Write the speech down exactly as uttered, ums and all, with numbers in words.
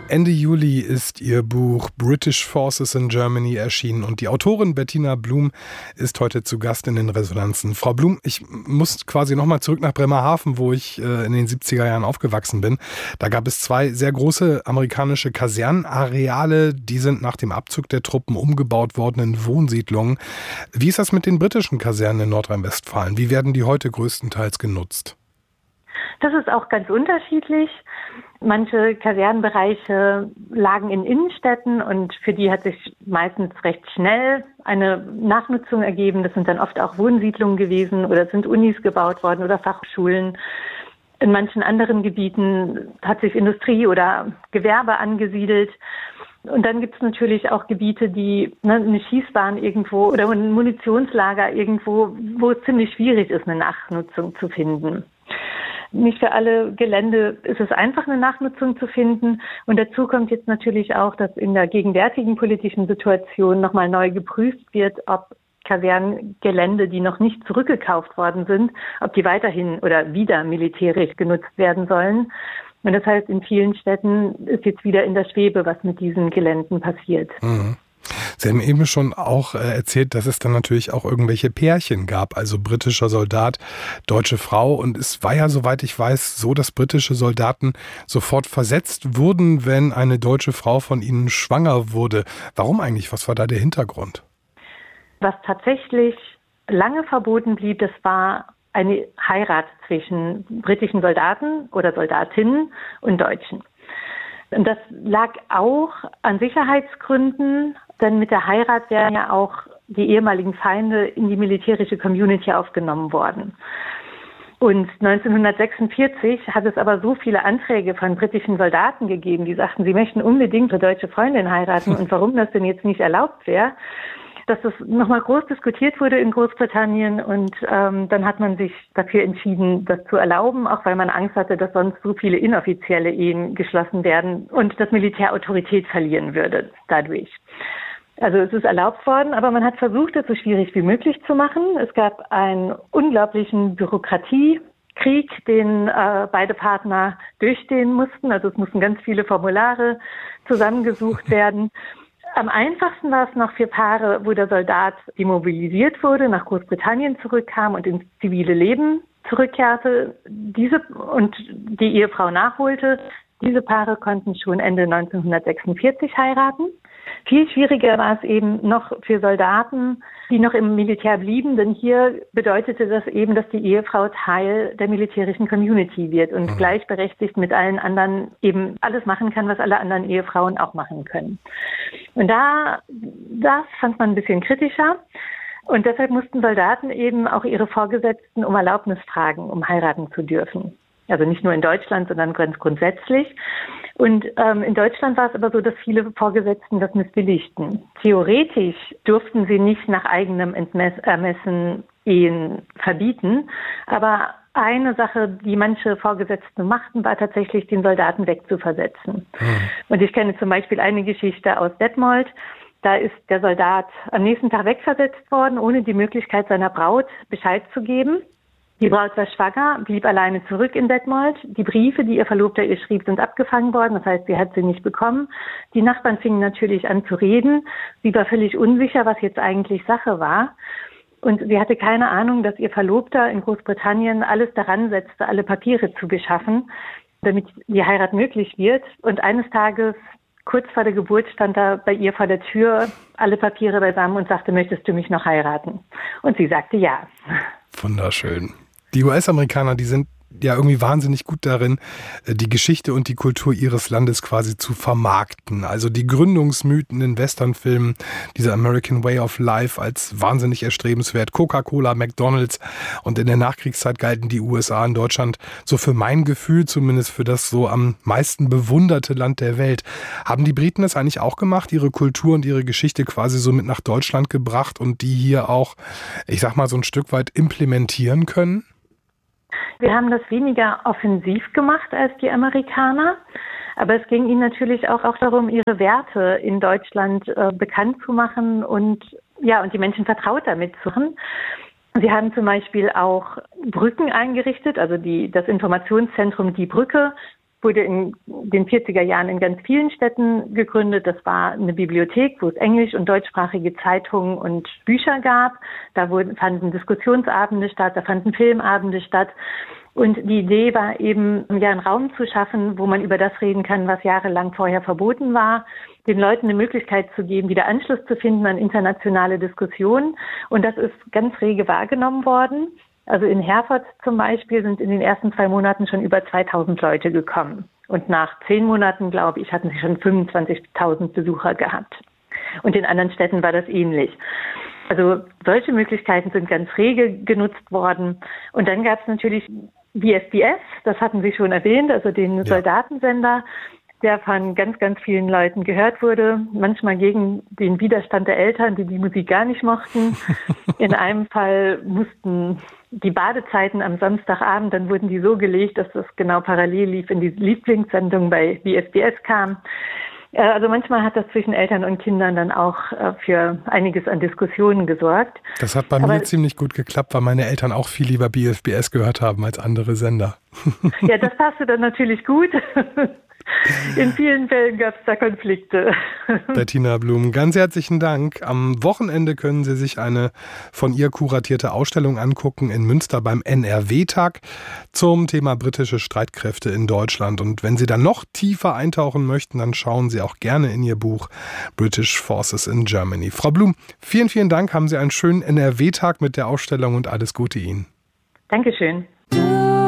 Ende Juli ist ihr Buch British Forces in Germany erschienen und die Autorin Bettina Blum ist heute zu Gast in den Resonanzen. Frau Blum, ich muss quasi nochmal zurück nach Bremerhaven, wo ich äh, in den siebziger Jahren aufgewachsen bin. Da gab es zwei sehr große amerikanische Kasernenareale, die sind nach dem Abzug der Truppen umgebaut worden in Wohnsiedlungen. Wie ist das mit den britischen Kasernen in Nordrhein-Westfalen? Wie werden die heute größtenteils genutzt? Das ist auch ganz unterschiedlich. Manche Kasernenbereiche lagen in Innenstädten und für die hat sich meistens recht schnell eine Nachnutzung ergeben. Das sind dann oft auch Wohnsiedlungen gewesen oder es sind Unis gebaut worden oder Fachschulen. In manchen anderen Gebieten hat sich Industrie oder Gewerbe angesiedelt. Und dann gibt es natürlich auch Gebiete, die ne, eine Schießbahn irgendwo oder ein Munitionslager irgendwo, wo es ziemlich schwierig ist, eine Nachnutzung zu finden. Nicht für alle Gelände ist es einfach, eine Nachnutzung zu finden. Und dazu kommt jetzt natürlich auch, dass in der gegenwärtigen politischen Situation nochmal neu geprüft wird, ob Kasernengelände, die noch nicht zurückgekauft worden sind, ob die weiterhin oder wieder militärisch genutzt werden sollen. Und das heißt, in vielen Städten ist jetzt wieder in der Schwebe, was mit diesen Geländen passiert. Mhm. Sie haben eben schon auch erzählt, dass es dann natürlich auch irgendwelche Pärchen gab, also britischer Soldat, deutsche Frau. Und es war ja, soweit ich weiß, so, dass britische Soldaten sofort versetzt wurden, wenn eine deutsche Frau von ihnen schwanger wurde. Warum eigentlich? Was war da der Hintergrund? Was tatsächlich lange verboten blieb, das war eine Heirat zwischen britischen Soldaten oder Soldatinnen und Deutschen. Und das lag auch an Sicherheitsgründen, denn mit der Heirat wären ja auch die ehemaligen Feinde in die militärische Community aufgenommen worden. Und neunzehnhundertsechsundvierzig hat es aber so viele Anträge von britischen Soldaten gegeben, die sagten, sie möchten unbedingt eine deutsche Freundin heiraten und warum das denn jetzt nicht erlaubt wäre, dass das nochmal groß diskutiert wurde in Großbritannien und ähm, dann hat man sich dafür entschieden, das zu erlauben, auch weil man Angst hatte, dass sonst so viele inoffizielle Ehen geschlossen werden und das Militär Autorität verlieren würde dadurch. Also es ist erlaubt worden, aber man hat versucht, es so schwierig wie möglich zu machen. Es gab einen unglaublichen Bürokratiekrieg, den äh, beide Partner durchstehen mussten. Also es mussten ganz viele Formulare zusammengesucht werden. Am einfachsten war es noch für Paare, wo der Soldat demobilisiert wurde, nach Großbritannien zurückkam und ins zivile Leben zurückkehrte, diese und die Ehefrau nachholte. Diese Paare konnten schon Ende neunzehnhundertsechsundvierzig heiraten. Viel schwieriger war es eben noch für Soldaten, die noch im Militär blieben, denn hier bedeutete das eben, dass die Ehefrau Teil der militärischen Community wird und mhm. gleichberechtigt mit allen anderen eben alles machen kann, was alle anderen Ehefrauen auch machen können. Und da, das fand man ein bisschen kritischer. Und deshalb mussten Soldaten eben auch ihre Vorgesetzten um Erlaubnis fragen, um heiraten zu dürfen. Also nicht nur in Deutschland, sondern ganz grundsätzlich. Und ähm, in Deutschland war es aber so, dass viele Vorgesetzten das missbilligten. Theoretisch durften sie nicht nach eigenem Entmess- Ermessen Ehen verbieten. Aber eine Sache, die manche Vorgesetzte machten, war tatsächlich, den Soldaten wegzuversetzen. Mhm. Und ich kenne zum Beispiel eine Geschichte aus Detmold. Da ist der Soldat am nächsten Tag wegversetzt worden, ohne die Möglichkeit seiner Braut Bescheid zu geben. Die Braut war schwanger, blieb alleine zurück in Detmold. Die Briefe, die ihr Verlobter ihr schrieb, sind abgefangen worden. Das heißt, sie hat sie nicht bekommen. Die Nachbarn fingen natürlich an zu reden. Sie war völlig unsicher, was jetzt eigentlich Sache war. Und sie hatte keine Ahnung, dass ihr Verlobter in Großbritannien alles daran setzte, alle Papiere zu beschaffen, damit die Heirat möglich wird. Und eines Tages, kurz vor der Geburt, stand er bei ihr vor der Tür, alle Papiere beisammen und sagte, möchtest du mich noch heiraten? Und sie sagte ja. Wunderschön. Die U S-Amerikaner, die sind ja irgendwie wahnsinnig gut darin, die Geschichte und die Kultur ihres Landes quasi zu vermarkten. Also die Gründungsmythen in Westernfilmen, dieser American Way of Life als wahnsinnig erstrebenswert, Coca-Cola, McDonald's und in der Nachkriegszeit galten die U S A in Deutschland so für mein Gefühl zumindest für das so am meisten bewunderte Land der Welt. Haben die Briten das eigentlich auch gemacht, ihre Kultur und ihre Geschichte quasi so mit nach Deutschland gebracht und die hier auch, ich sag mal, so ein Stück weit implementieren können? Wir haben das weniger offensiv gemacht als die Amerikaner, aber es ging ihnen natürlich auch, auch darum, ihre Werte in Deutschland äh, bekannt zu machen und ja und die Menschen vertraut damit zu machen. Sie haben zum Beispiel auch Brücken eingerichtet, also die, das Informationszentrum Die Brücke, wurde in den vierziger Jahren in ganz vielen Städten gegründet. Das war eine Bibliothek, wo es englisch- und deutschsprachige Zeitungen und Bücher gab. Da wurden, fanden Diskussionsabende statt, da fanden Filmabende statt. Und die Idee war eben, ja, einen Raum zu schaffen, wo man über das reden kann, was jahrelang vorher verboten war, den Leuten eine Möglichkeit zu geben, wieder Anschluss zu finden an internationale Diskussionen. Und das ist ganz rege wahrgenommen worden. Also in Herford zum Beispiel sind in den ersten zwei Monaten schon über zweitausend Leute gekommen. Und nach zehn Monaten, glaube ich, hatten sie schon fünfundzwanzigtausend Besucher gehabt. Und in anderen Städten war das ähnlich. Also solche Möglichkeiten sind ganz rege genutzt worden. Und dann gab es natürlich B S B S, das hatten Sie schon erwähnt, also den ja. Soldatensender, der von ganz, ganz vielen Leuten gehört wurde, manchmal gegen den Widerstand der Eltern, die die Musik gar nicht mochten. In einem Fall mussten die Badezeiten am Samstagabend, dann wurden die so gelegt, dass das genau parallel lief, in die Lieblingssendung bei B S B S kam. Also manchmal hat das zwischen Eltern und Kindern dann auch für einiges an Diskussionen gesorgt. Das hat bei Aber, mir ziemlich gut geklappt, weil meine Eltern auch viel lieber B S B S gehört haben als andere Sender. Ja, das passte dann natürlich gut. In vielen Fällen gab es da Konflikte. Bettina Blum, ganz herzlichen Dank. Am Wochenende können Sie sich eine von ihr kuratierte Ausstellung angucken in Münster beim N R W-Tag zum Thema britische Streitkräfte in Deutschland. Und wenn Sie dann noch tiefer eintauchen möchten, dann schauen Sie auch gerne in Ihr Buch British Forces in Germany. Frau Blum, vielen, vielen Dank. Haben Sie einen schönen N R W-Tag mit der Ausstellung und alles Gute Ihnen. Dankeschön.